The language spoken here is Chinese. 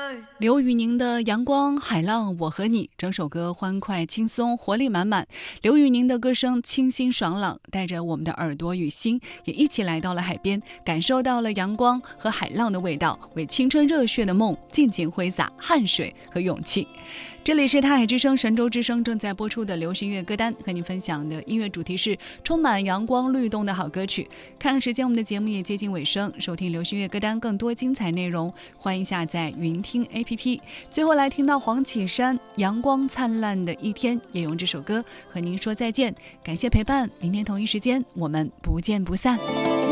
刘宇宁的《阳光海浪我和你》整首歌欢快轻松，活力满满。刘宇宁的歌声清新爽朗，带着我们的耳朵与心也一起来到了海边，感受到了阳光和海浪的味道，为青春热血的梦尽情挥洒汗水和勇气。这里是他海之声神州之声正在播出的流行乐歌单，和你分享的音乐主题是充满阳光律动的好歌曲。看看时间，我们的节目也接近尾声，收听流行乐歌单更多精彩内容，欢迎下载云听 APP。 最后来听到黄绮珊阳光灿烂的一天，也用这首歌和您说再见，感谢陪伴，明天同一时间我们不见不散。